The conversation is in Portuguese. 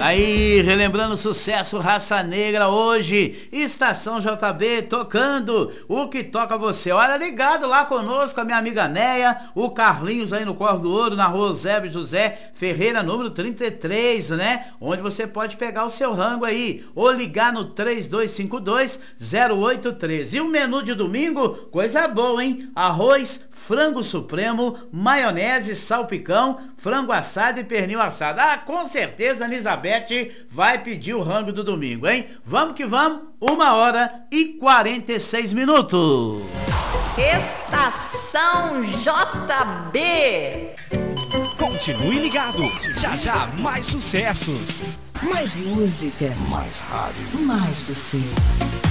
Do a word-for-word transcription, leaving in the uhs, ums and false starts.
Aí, relembrando o sucesso Raça Negra hoje, Estação J B tocando o que toca você. Olha, ligado lá conosco, a minha amiga Neia, o Carlinhos aí no Corvo do Ouro, na rua Eusébio José Ferreira, número trinta e três, né? Onde você pode pegar o seu rango aí, ou ligar no três dois cinco dois, zero oito um três. E o menu de domingo, coisa boa, hein? Arroz, frango supremo, maionese, salpicão, frango assado e pernil assado. Ah, com certeza a Elizabeth vai pedir o rango do domingo, hein? Vamos que vamos, uma hora e quarenta e seis minutos. Estação J B. Continue ligado, já já mais sucessos. Mais música, mais rádio, mais você.